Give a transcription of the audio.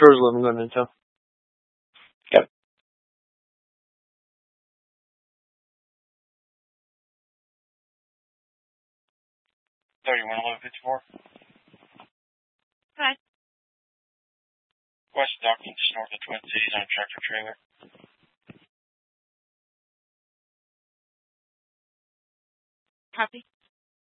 Shores 11 going into. Yep. 311154. Hi. West Duckman, just north of Twin Cities on a tractor trailer. Copy.